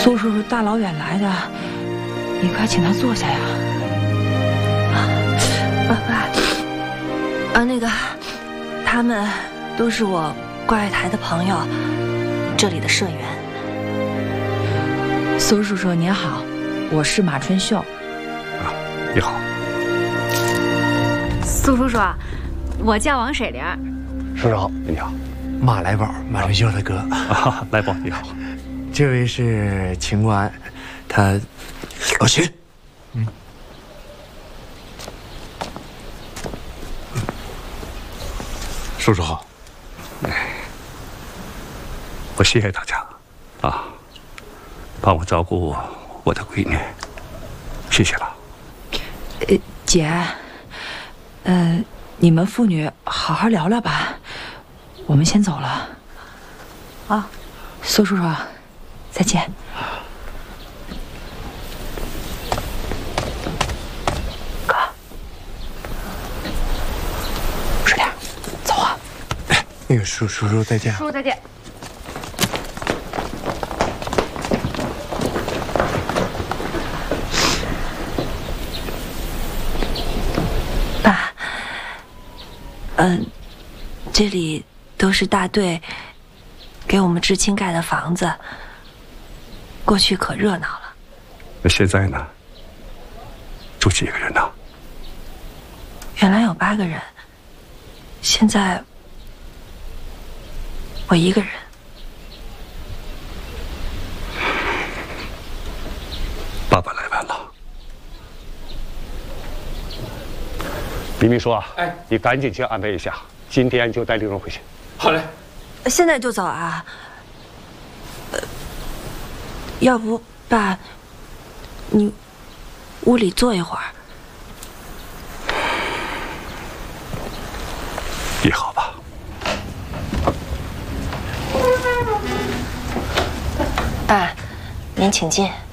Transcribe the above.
苏叔叔大老远来的，你快请他坐下呀。 那个，他们都是我观月台的朋友，这里的社员。 苏叔叔您好，我是马春秀。 你好， 苏叔叔，我叫王水玲。 叔叔好，你好， 马来宝，马春秀的哥。 来宝你好， 这位是秦官，他老秦。 叔叔好。我谢谢大家啊，帮我照顾我的闺女，谢谢了。 姐，你们父女好好聊聊吧，我们先走了。啊，苏叔叔，再见。哥，水莲，走啊！ 那个叔叔再见。 叔叔再见。 这里都是大队给我们知青盖的房子，过去可热闹了。 那现在呢？住几个人呢？ 原来有8个人，现在我1个人。 爸爸来晚了。李秘书啊，你赶紧去安排一下，今天就带丽蓉回去。 好嘞。 现在就走啊？要不爸，你屋里坐一会儿。 也好吧。 爸，您请进。